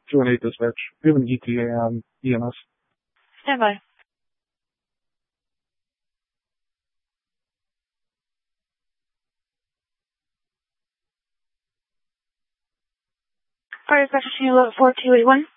218 dispatch. We have an ETA on EMS. Stand by. Fire dispatch, can you load 4281?